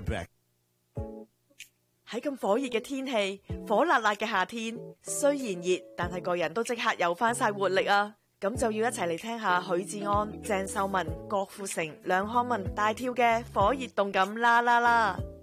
back。 喺咁火熱嘅天氣，火辣辣嘅夏天，雖然熱，但係個人都即刻有翻晒活力啊！咁就要一齊嚟聽下許志安、鄭秀文、郭富城、梁漢文大跳嘅火熱動感啦啦啦！